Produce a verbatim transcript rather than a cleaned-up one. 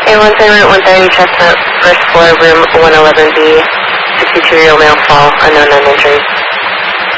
A one Route one thirty, Chestnut, first floor, room one eleven B, sixty-two-year-old male fall, unknown, uninjured.